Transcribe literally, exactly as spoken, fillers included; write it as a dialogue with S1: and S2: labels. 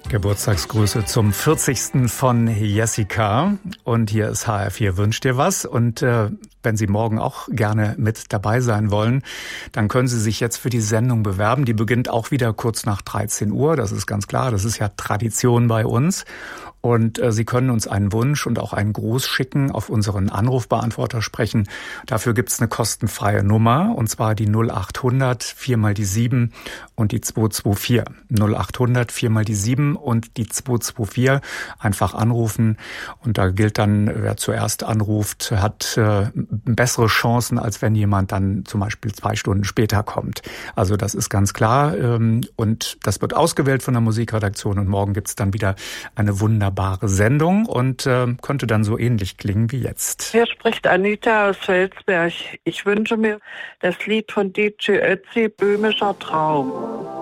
S1: Geburtstagsgrüße zum vierzigsten von Jessica. Und hier ist H R vier Wünscht dir was. Und äh, wenn Sie morgen auch gerne mit dabei sein wollen, dann können Sie sich jetzt für die Sendung bewerben. Die beginnt auch wieder kurz nach dreizehn Uhr. Das ist ganz klar. Das ist ja Tradition bei uns. Und äh, Sie können uns einen Wunsch und auch einen Gruß schicken, auf unseren Anrufbeantworter sprechen. Dafür gibt's eine kostenfreie Nummer, und zwar die null acht hundert vier mal die sieben und die zwei zwei vier. null acht hundert vier mal die sieben und die zwei zwei vier. Einfach anrufen, und da gilt dann, wer zuerst anruft, hat äh, bessere Chancen, als wenn jemand dann zum Beispiel zwei Stunden später kommt. Also das ist ganz klar, ähm, und das wird ausgewählt von der Musikredaktion, und morgen gibt's dann wieder eine wunderbare Sendung und äh, könnte dann so ähnlich klingen wie jetzt.
S2: Hier spricht Anita aus Felsberg. Ich wünsche mir das Lied von D J Ötzi, Böhmischer Traum.